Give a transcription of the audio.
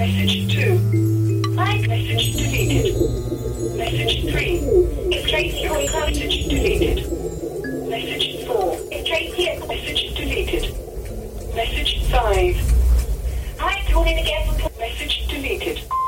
Message 2. Hi, message deleted. Message 3. It's Tracy calling. Message deleted. Message 4. It's Tracy. Message deleted. Message 5. Hi, calling again. Message deleted.